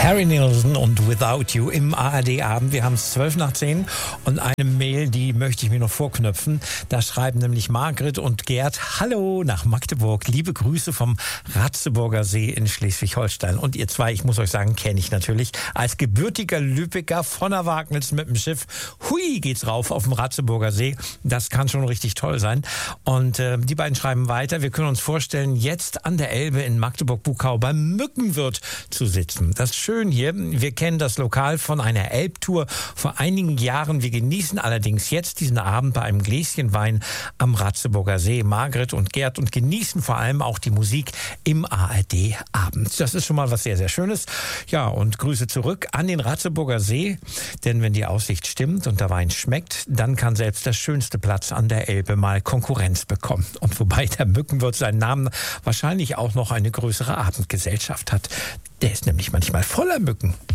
Harry Nilsson und Without You im ARD-Abend. Wir haben es 10:12 und eine Mail, die möchte ich mir noch vorknöpfen. Da schreiben nämlich Margret und Gerd: Hallo nach Magdeburg, liebe Grüße vom Ratzeburger See in Schleswig-Holstein. Und ihr zwei, ich muss euch sagen, kenne ich natürlich. Als gebürtiger Lübecker von der Wagnitz mit dem Schiff, hui, geht's rauf auf dem Ratzeburger See. Das kann schon richtig toll sein. Und die beiden schreiben weiter: Wir können uns vorstellen, jetzt an der Elbe in Magdeburg-Buckau beim Mückenwirt zu sitzen. Das ist schön hier. Wir kennen das Lokal von einer Elbtour vor einigen Jahren. Wir genießen allerdings jetzt diesen Abend bei einem Gläschen Wein am Ratzeburger See, Margret und Gerd, und genießen vor allem auch die Musik im ARD-Abend. Das ist schon mal was sehr, sehr Schönes. Ja, und Grüße zurück an den Ratzeburger See, denn wenn die Aussicht stimmt und der Wein schmeckt, dann kann selbst der schönste Platz an der Elbe mal Konkurrenz bekommen. Und wobei der Mückenwirt seinen Namen wahrscheinlich auch noch eine größere Abendgesellschaft hat. Der ist nämlich manchmal voller Mücken.